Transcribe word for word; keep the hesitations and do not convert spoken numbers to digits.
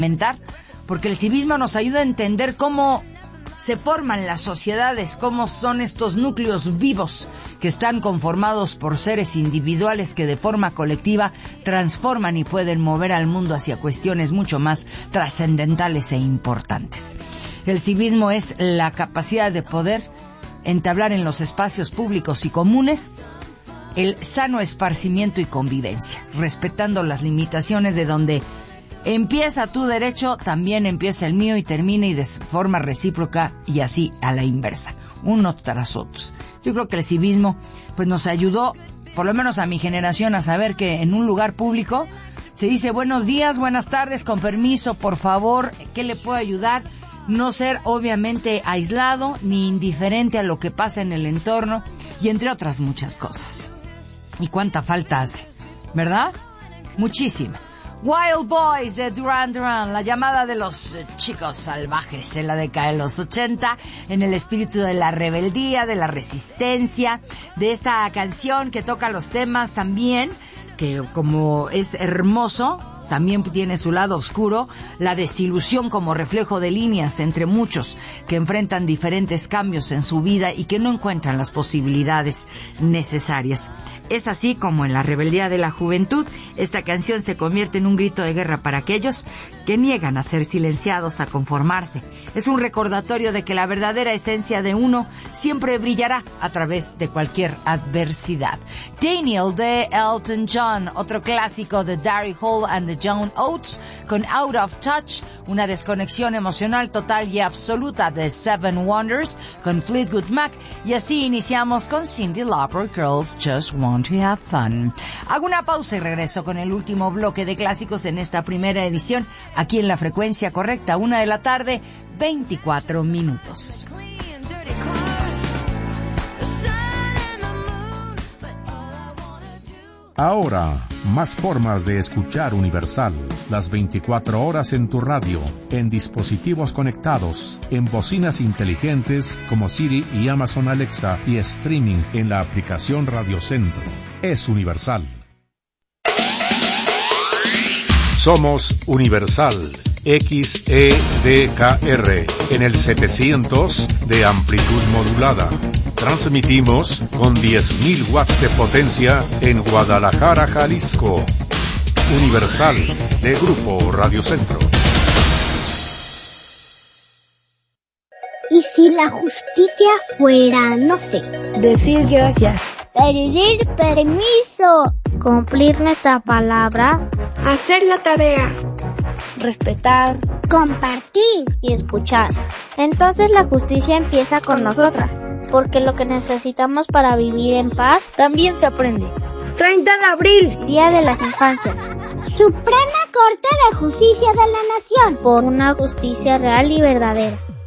porque el civismo nos ayuda a entender cómo se forman las sociedades, cómo son estos núcleos vivos que están conformados por seres individuales que de forma colectiva transforman y pueden mover al mundo hacia cuestiones mucho más trascendentales e importantes. El civismo es la capacidad de poder entablar en los espacios públicos y comunes el sano esparcimiento y convivencia, respetando las limitaciones de donde empieza tu derecho, también empieza el mío y termina y de forma recíproca y así a la inversa, uno tras otros. Yo creo que el civismo pues nos ayudó, por lo menos a mi generación, a saber que en un lugar público se dice buenos días, buenas tardes, con permiso, por favor, ¿qué le puedo ayudar? No ser obviamente aislado ni indiferente a lo que pasa en el entorno y entre otras muchas cosas. ¿Y cuánta falta hace? ¿Verdad? Muchísima. Wild Boys de Duran Duran, la llamada de los eh, chicos salvajes en la década de los ochenta, en el espíritu de la rebeldía, de la resistencia, de esta canción que toca los temas también, que como es hermoso, también tiene su lado oscuro, la desilusión como reflejo de líneas entre muchos que enfrentan diferentes cambios en su vida y que no encuentran las posibilidades necesarias. Es así como en la rebeldía de la juventud, esta canción se convierte en un grito de guerra para aquellos que niegan a ser silenciados, a conformarse. Es un recordatorio de que la verdadera esencia de uno siempre brillará a través de cualquier adversidad. Daniel de Elton John, otro clásico de Daryl Hall and the John Oates, con Out of Touch, una desconexión emocional total y absoluta de Seven Wonders, con Fleetwood Mac, y así iniciamos con Cyndi Lauper, Girls Just Want to Have Fun. Hago una pausa y regreso con el último bloque de clásicos en esta primera edición, aquí en la frecuencia correcta, una de la tarde, veinticuatro minutos. Ahora, más formas de escuchar Universal, las veinticuatro horas en tu radio, en dispositivos conectados, en bocinas inteligentes como Siri y Amazon Alexa y streaming en la aplicación Radio Centro. Es Universal. Somos Universal, X E D K R, en el setecientos de amplitud modulada. Transmitimos con diez mil watts de potencia en Guadalajara, Jalisco. Universal, de Grupo Radio Centro. ¿Y si la justicia fuera, no sé, decir gracias, pedir permiso, cumplir nuestra palabra, hacer la tarea, respetar, compartir y escuchar? Entonces la justicia empieza con nosotras, porque lo que necesitamos para vivir en paz también se aprende. treinta de abril, Día de las Infancias. Suprema Corte de Justicia de la Nación. Por una justicia real y verdadera.